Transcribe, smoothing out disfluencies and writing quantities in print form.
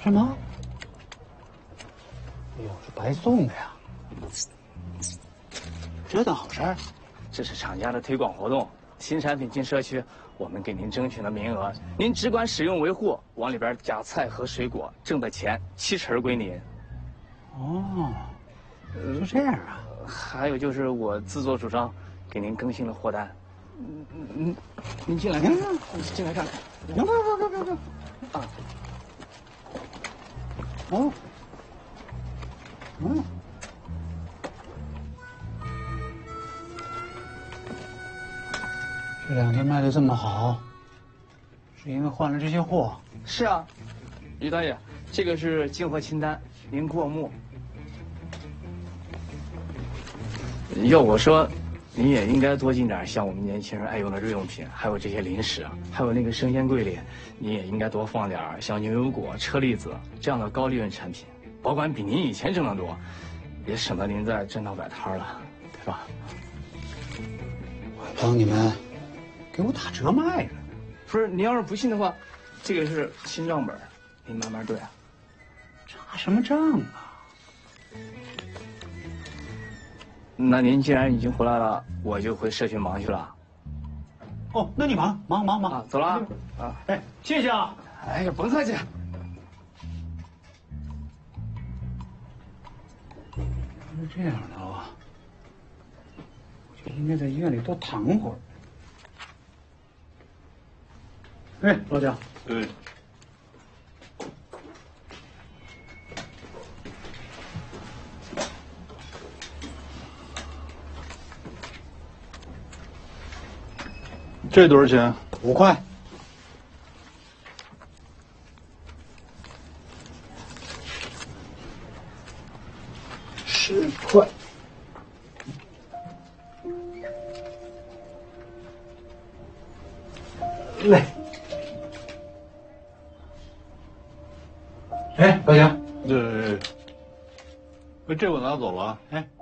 什么？哎呦，是白送的呀！这当好事儿？ 这是厂家的推广活动，新产品进社区，我们给您争取了名额，您只管使用维护，往里边加菜和水果，挣的钱70%归您。 哦，就这样啊？ 还有就是我自作主张给您更新了货单。您进来看看，进来看看。 不，啊。哦，嗯。这2天卖的这么好，是因为换了这些货？ 是啊，于导演，这个是进货清单，您过目。要我说，您也应该多进点像我们年轻人爱用的日用品，还有这些零食，还有那个生鲜柜里，你也应该多放点像牛油果、车厘子这样的高利润产品，保管比您以前挣得多，也省得您再真到摆摊了，对吧？ 我帮你们给我打折卖了。 不是，您要是不信的话，这个是新账本，您慢慢对啊。 查什么账啊？ 那您既然已经回来了，我就回社区忙去了。 哦，那你忙啊，走了啊。啊， 哎，谢谢啊。 哎呀，甭客气。 是这样的啊，我就应该在医院里多躺会儿。哎，老蒋。 这多少钱 ？5块。10块。来。哎，老蒋。 这我拿走了。 哎。